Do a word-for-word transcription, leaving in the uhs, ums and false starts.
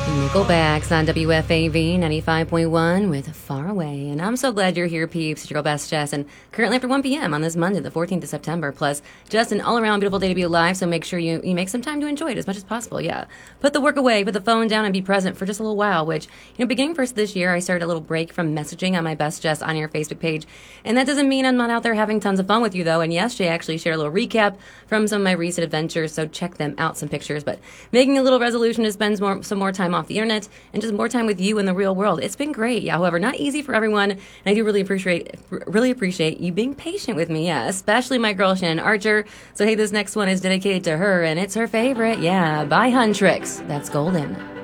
Nickelback's on W F A V ninety-five point one with Far Away. And I'm so glad you're here, peeps. It's your girl, Best Jess. And currently after one p.m. on this Monday, the fourteenth of September. Plus, just an all-around beautiful day to be alive, so make sure you, you make some time to enjoy it as much as possible, yeah. Put the work away, put the phone down, and be present for just a little while, which, you know, beginning first this year, I started a little break from messaging on my Best Jess on your Facebook page. And that doesn't mean I'm not out there having tons of fun with you, though. And yes, Jay actually shared a little recap from some of my recent adventures, so check them out, some pictures. But making a little resolution to spend more, some more time off the internet and just more time with you in the real world. It's been great. Yeah, however, not easy for everyone, and I do really appreciate really appreciate you being patient with me. Yeah, especially my girl Shannon Archer. So hey, this next one is dedicated to her, and it's her favorite. Yeah, by Huntrix. That's Golden.